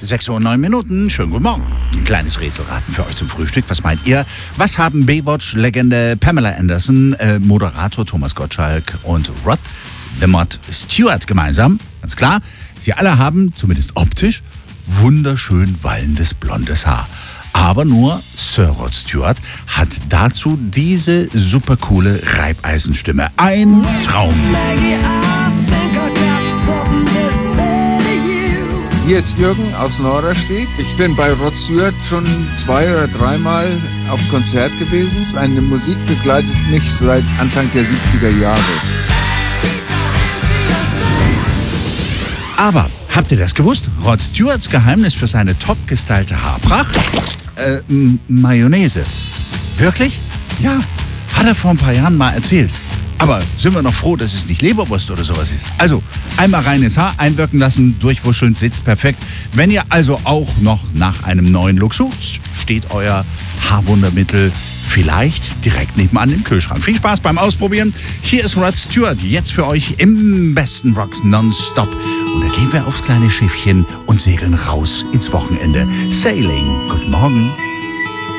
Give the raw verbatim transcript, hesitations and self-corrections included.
sechs Uhr und neun Minuten. Schönen guten Morgen. Ein kleines Rätselraten für euch zum Frühstück. Was meint ihr? Was haben Baywatch-Legende Pamela Anderson, äh, Moderator Thomas Gottschalk und Rod the Mod Stewart gemeinsam? Ganz klar, sie alle haben, zumindest optisch, wunderschön wallendes blondes Haar. Aber nur Sir Rod Stewart hat dazu diese supercoole Reibeisenstimme. Ein Traum. Hier ist Jürgen aus Norderstedt. Ich bin bei Rod Stewart schon zwei oder dreimal auf Konzert gewesen. Seine Musik begleitet mich seit Anfang der siebziger Jahre. Aber habt ihr das gewusst? Rod Stewarts Geheimnis für seine top gestylte Haarpracht? Äh, M- Mayonnaise. Wirklich? Ja, hat er vor ein paar Jahren mal erzählt. Aber sind wir noch froh, dass es nicht Leberwurst oder sowas ist. Also, einmal rein ins Haar, einwirken lassen, durchwuscheln, sitzt perfekt. Wenn ihr also auch noch nach einem neuen Look sucht, steht euer Haarwundermittel vielleicht direkt nebenan im Kühlschrank. Viel Spaß beim Ausprobieren. Hier ist Rod Stewart, jetzt für euch im besten Rock nonstop. Und da gehen wir aufs kleine Schiffchen und segeln raus ins Wochenende. Sailing. Guten Morgen.